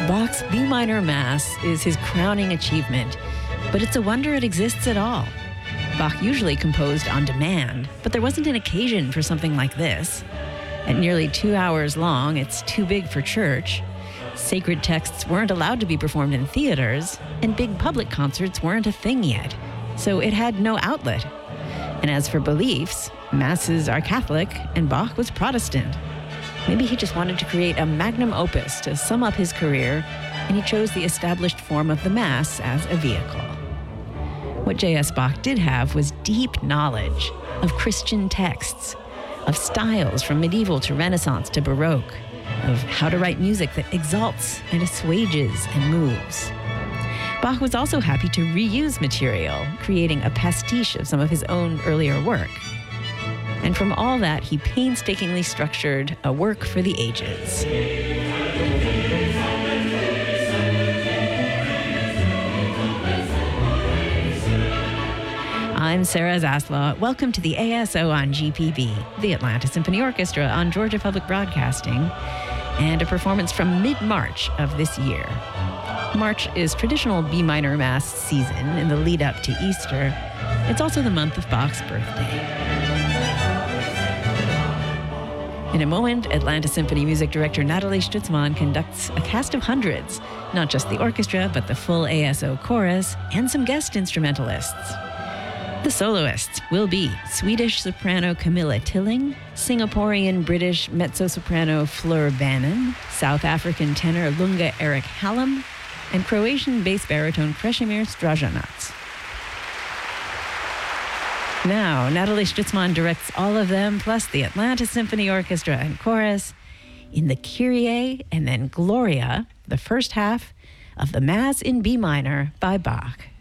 Bach's B minor Mass is his crowning achievement, but it's a wonder it exists at all. Bach usually composed on demand, but there wasn't an occasion for something like this. At nearly 2 hours long, it's too big for church. Sacred texts weren't allowed to be performed in theaters, and big public concerts weren't a thing yet, so it had no outlet. And as for beliefs, masses are Catholic and Bach was Protestant. Maybe he just wanted to create a magnum opus to sum up his career, and he chose the established form of the Mass as a vehicle. What J.S. Bach did have was deep knowledge of Christian texts, of styles from medieval to Renaissance to Baroque, of how to write music that exalts and assuages and moves. Bach was also happy to reuse material, creating a pastiche of some of his own earlier work. And from all that, he painstakingly structured a work for the ages. I'm Sarah Zaslaw. Welcome to the ASO on GPB, the Atlanta Symphony Orchestra on Georgia Public Broadcasting, and a performance from mid-March of this year. March is traditional B minor Mass season in the lead up to Easter. It's also the month of Bach's birthday. In a moment, Atlanta Symphony Music Director Natalie Stutzman conducts a cast of hundreds, not just the orchestra, but the full ASO chorus and some guest instrumentalists. The soloists will be Swedish soprano Camilla Tilling, Singaporean-British mezzo-soprano Fleur Bannon, South African tenor Lunga Eric Hallam, and Croatian bass baritone Krešimir Stражanac. Now, Natalie Stutzman directs all of them, plus the Atlanta Symphony Orchestra and Chorus, in the Kyrie and then Gloria, the first half of the Mass in B minor by Bach.